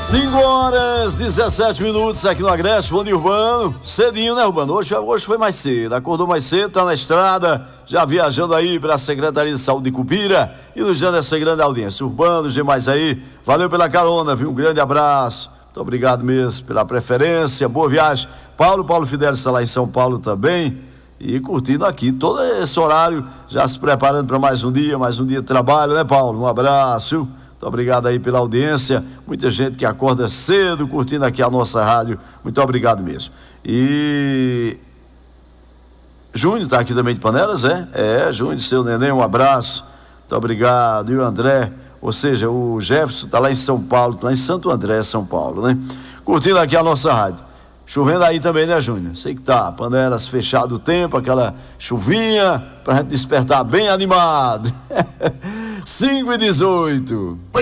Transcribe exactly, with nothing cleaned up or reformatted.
cinco horas, dezessete minutos aqui no Agreste. Bom dia, Urbano. Cedinho, né, Urbano? Hoje, hoje foi mais cedo. Acordou mais cedo, tá na estrada, já viajando aí para a Secretaria de Saúde de Cupira e nos dando essa grande audiência. Urbano, os demais aí, valeu pela carona, viu? Um grande abraço. Muito obrigado mesmo pela preferência. Boa viagem. Paulo, Paulo Fidelis está lá em São Paulo também. E curtindo aqui todo esse horário, já se preparando para mais um dia, mais um dia de trabalho, né, Paulo? Um abraço. Muito obrigado aí pela audiência, muita gente que acorda cedo, curtindo aqui a nossa rádio, muito obrigado mesmo. E Júnior está aqui também de Panelas, é? É, Júnior, seu neném, um abraço, muito obrigado. E o André, ou seja, o Jefferson está lá em São Paulo, tá lá em Santo André, São Paulo, né? Curtindo aqui a nossa rádio. Chovendo aí também, né, Júnior? Sei que tá, Panelas fechado o tempo, aquela chuvinha, pra gente despertar bem animado. cinco e dezoito.